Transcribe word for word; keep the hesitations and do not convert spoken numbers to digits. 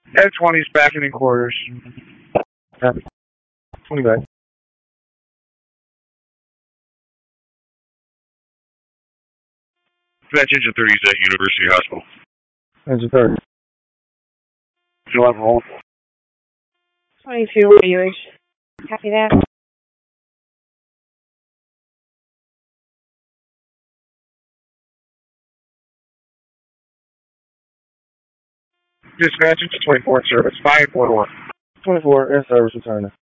F twenty's back in quarters. Copy. twenty back. Dispatch engine thirty is at University Hospital. Engine thirty. eleven roll. twenty-two, U H. Copy that. Dispatch engine twenty-four in service. five four one. twenty-four in service returning.